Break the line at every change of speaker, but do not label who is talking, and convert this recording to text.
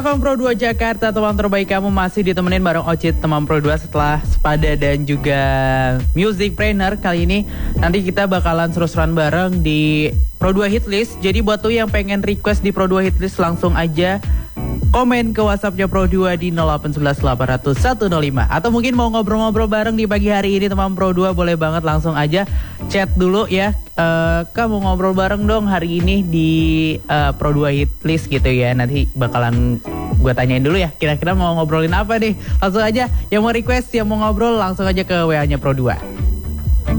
Teman Pro 2 Jakarta, teman terbaik kamu masih ditemenin bareng Ocit teman Pro 2 setelah Sepada dan juga Music Trainer. Kali ini nanti kita bakalan seru-seruan bareng di Pro 2 Hitlist. Jadi buat tuh yang pengen request di Pro 2 Hitlist langsung aja komen ke WhatsAppnya Pro 2 di 0811 800 105. Atau mungkin mau ngobrol-ngobrol bareng di pagi hari ini teman Pro 2, boleh banget langsung aja chat dulu ya. Kamu ngobrol bareng dong hari ini di Pro 2 Hitlist gitu ya. Nanti bakalan gue tanyain dulu ya, kira-kira mau ngobrolin apa nih. Langsung aja yang mau request, yang mau ngobrol langsung aja ke WA-nya Pro 2.